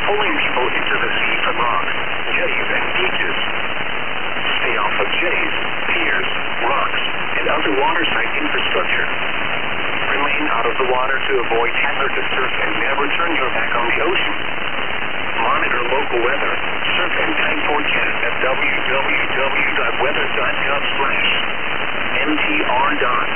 pulling people into the sea from rocks, jetties, and beaches. Stay off of jetties, piers, rocks, and other waterside infrastructure. Remain out of the water to avoid hazardous surf and never turn your back on the ocean. Monitor local weather, surf and tide forecast at www.weather.gov/MTR.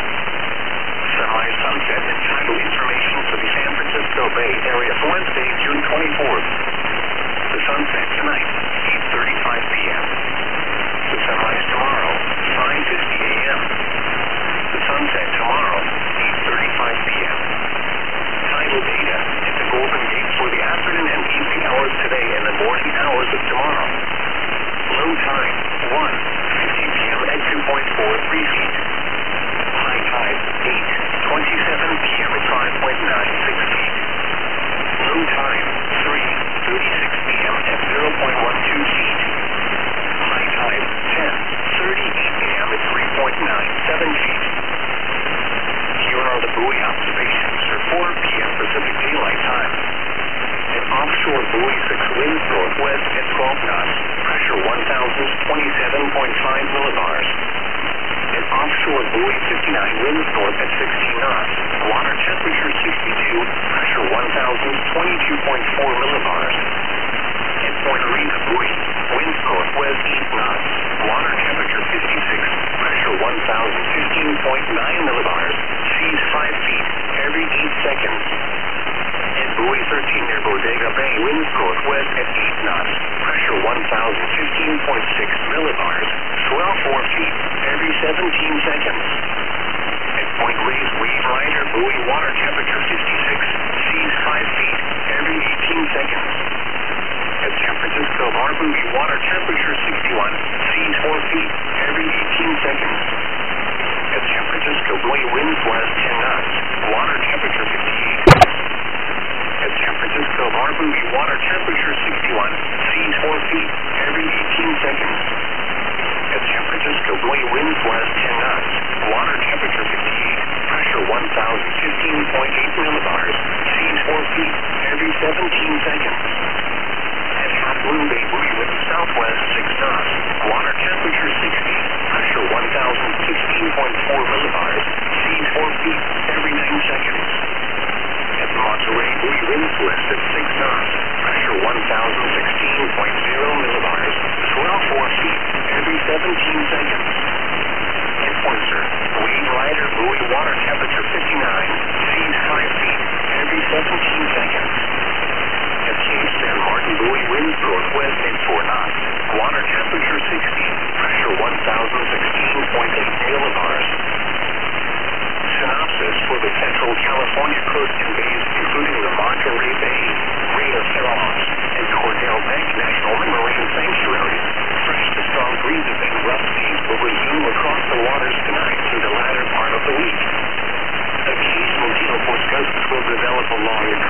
Sunrise, sunset, and tidal information for the San Francisco Bay Area for Wednesday, June 24th. The sunset tonight, 8:35 p.m. The sunrise tomorrow, 5:50 a.m. The sunset tomorrow, 8:35 p.m. Tidal data at the Golden Gate for the afternoon and evening hours today and the morning hours of tomorrow. Low tide, 1:50 p.m. at 2.43 feet. High tide, 8:27 p.m. at 5.96 feet. Low tide, 3:36 p.m. at 0.12 feet. High tide, 10:38 a.m. at 3.97 feet. Here are the buoy observations for 4 p.m. Pacific Daylight Time. An offshore buoy 6 winds northwest at 12 knots, pressure 1,027.5 millibars. An offshore buoy 59 winds north at 16 knots, water temperature 62, pressure 1,022.4 millibars. At Point Arena buoy, winds northwest 8 knots, water temperature 56, pressure 1,015.9 millibars, seas 5 feet every 8 seconds. At buoy 13 near Bodega Bay, winds northwest at 8 knots, pressure 1,015.6 millibars, swell 4 feet every 17 seconds. At Point Reyes Wave Rider buoy, water temperature 56, seas 5 feet every 18 seconds. At San Francisco Bar buoy, water temperature 61, seas 4 feet every 18 seconds. At San Francisco buoy, winds west 10 knots, water temperature 58. At San Francisco Bar buoy, water temperature 61, seas 4 feet every 18 seconds. At San Francisco buoy, winds west 10 knots, water temperature 58, pressure 1,015.8 millibars, seas 4 feet every 17 seconds. At Half Moon Bay buoy, winds southwest 6 knots, water temperature 60, pressure 1,016.4 millibars, seas 4 feet every 9 seconds. At Monterey buoy, winds west at 6 knots, pressure 1,016.0 millibars, swell 4 feet every 17 seconds. At Pointer, Wave Rider buoy, water temperature 59, seas 5 feet every 17 seconds. At Cape San Martin buoy, winds northwest at 4 knots, water temperature 60, pressure 1,016.8 millibars. Synopsis for the Central California coast and bays, including the Monterey Bay, Ray of Heroes, and Cordell Bank National Marine Sanctuary. Fresh to strong breezes and rough seas will resume across the waters tonight through the latter part of the week. Occasional gale force gusts will develop along the